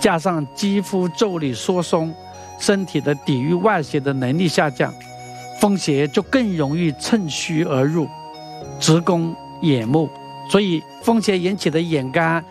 加上肌肤腠理缩松，身体的抵御外邪的能力下降，风邪就更容易趁虚而入，直攻眼目。所以风邪引起的眼干